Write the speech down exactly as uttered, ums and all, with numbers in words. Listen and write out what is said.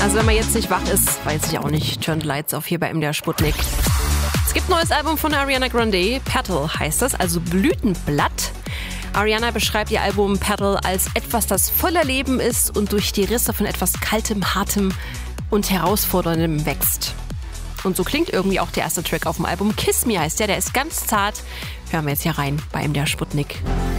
Also wenn man jetzt nicht wach ist, weiß ich auch nicht. Turn the lights auf hier bei M D R Sputnik. Es gibt ein neues Album von Ariana Grande. Petal heißt das, also Blütenblatt. Ariana beschreibt ihr Album Petal als etwas, das voller Leben ist und durch die Risse von etwas Kaltem, Hartem und Herausforderndem wächst. Und so klingt irgendwie auch der erste Track auf dem Album. Kiss Me heißt der, der ist ganz zart. Hören wir jetzt hier rein bei M D R Sputnik.